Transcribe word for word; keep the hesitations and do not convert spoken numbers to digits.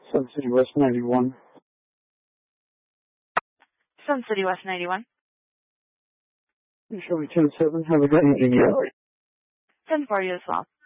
Sun City West ninety-one. Sun City West ninety-one. You show me ten seven. Have a good evening. ten four you as well.